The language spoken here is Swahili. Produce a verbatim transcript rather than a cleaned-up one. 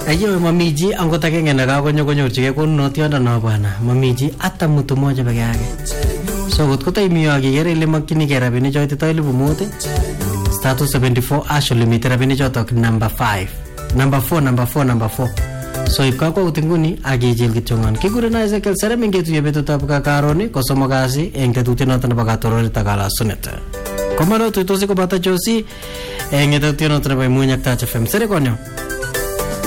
Ayo mamiji angot agenge na kakonyo konyorchigei konunotiondo no bwana. Mamiji hata mtu mmoja peke yake. So kot ko taimiyo akikere ile makchinigei rabinik choititoi elipu mut star two seventy-four ash limit rabinik chotok number five number four number four number four. So ip kakwaut nguni akichil kityongon. Kikure na Ezekiel Serem ngetuye betutab karon ko somok kasi eng tetutiet noto nebo katororet ak kalasunet. Komaro tuitosi koboto Josie eng tetutiet noto nebo Imuny ak Touch F M. Sere konyo.